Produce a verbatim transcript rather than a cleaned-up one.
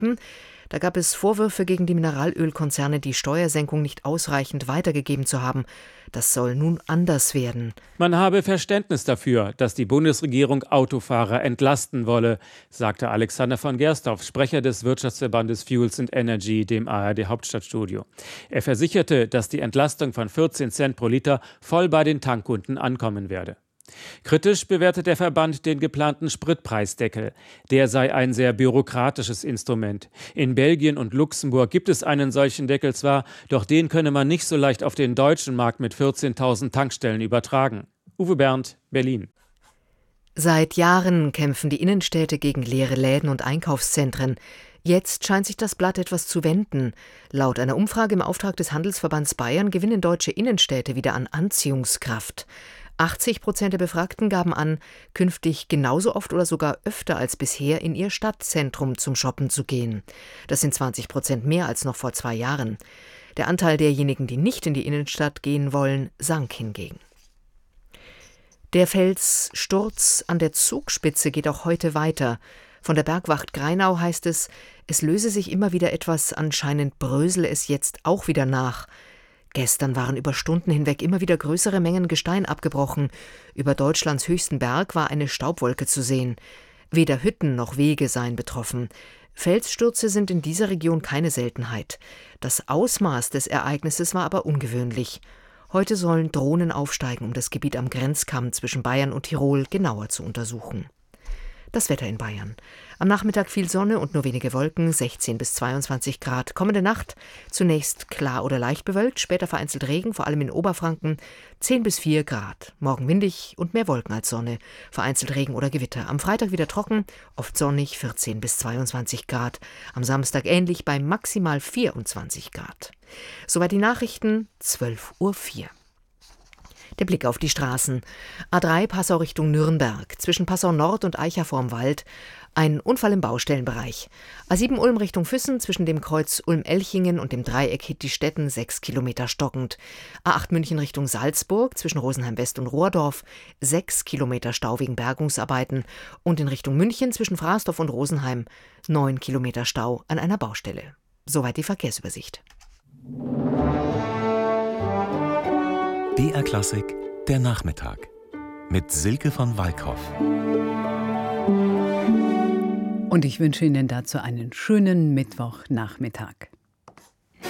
Ägypten. Da gab es Vorwürfe gegen die Mineralölkonzerne, die Steuersenkung nicht ausreichend weitergegeben zu haben. Das soll nun anders werden. Man habe Verständnis dafür, dass die Bundesregierung Autofahrer entlasten wolle, sagte Alexander von Gersdorf, Sprecher des Wirtschaftsverbandes Fuels and Energy, dem A R D-Hauptstadtstudio. Er versicherte, dass die Entlastung von vierzehn Cent pro Liter voll bei den Tankkunden ankommen werde. Kritisch bewertet der Verband den geplanten Spritpreisdeckel. Der sei ein sehr bürokratisches Instrument. In Belgien und Luxemburg gibt es einen solchen Deckel zwar, doch den könne man nicht so leicht auf den deutschen Markt mit vierzehntausend Tankstellen übertragen. Uwe Bernd, Berlin. Seit Jahren kämpfen die Innenstädte gegen leere Läden und Einkaufszentren. Jetzt scheint sich das Blatt etwas zu wenden. Laut einer Umfrage im Auftrag des Handelsverbands Bayern gewinnen deutsche Innenstädte wieder an Anziehungskraft. achtzig Prozent der Befragten gaben an, künftig genauso oft oder sogar öfter als bisher in ihr Stadtzentrum zum Shoppen zu gehen. Das sind zwanzig Prozent mehr als noch vor zwei Jahren. Der Anteil derjenigen, die nicht in die Innenstadt gehen wollen, sank hingegen. Der Felssturz an der Zugspitze geht auch heute weiter. Von der Bergwacht Greinau heißt es, es löse sich immer wieder etwas, anscheinend brösele es jetzt auch wieder nach. Gestern waren über Stunden hinweg immer wieder größere Mengen Gestein abgebrochen. Über Deutschlands höchsten Berg war eine Staubwolke zu sehen. Weder Hütten noch Wege seien betroffen. Felsstürze sind in dieser Region keine Seltenheit. Das Ausmaß des Ereignisses war aber ungewöhnlich. Heute sollen Drohnen aufsteigen, um das Gebiet am Grenzkamm zwischen Bayern und Tirol genauer zu untersuchen. Das Wetter in Bayern. Am Nachmittag viel Sonne und nur wenige Wolken, sechzehn bis zweiundzwanzig Grad. Kommende Nacht zunächst klar oder leicht bewölkt, später vereinzelt Regen, vor allem in Oberfranken, zehn bis vier Grad. Morgen windig und mehr Wolken als Sonne, vereinzelt Regen oder Gewitter. Am Freitag wieder trocken, oft sonnig, vierzehn bis zweiundzwanzig Grad. Am Samstag ähnlich bei maximal vierundzwanzig Grad. Soweit die Nachrichten, zwölf Uhr vier. Der Blick auf die Straßen. A drei Passau Richtung Nürnberg. Zwischen Passau Nord und Eicher vorm Wald. Ein Unfall im Baustellenbereich. A sieben Ulm Richtung Füssen. Zwischen dem Kreuz Ulm-Elchingen und dem Dreieck Hitti-Stetten. Sechs Kilometer stockend. A acht München Richtung Salzburg. Zwischen Rosenheim West und Rohrdorf. Sechs Kilometer Stau wegen Bergungsarbeiten. Und in Richtung München zwischen Frasdorf und Rosenheim. Neun Kilometer Stau an einer Baustelle. Soweit die Verkehrsübersicht. B R Klassik, der Nachmittag mit Silke von Walkhoff. Und ich wünsche Ihnen dazu einen schönen Mittwochnachmittag.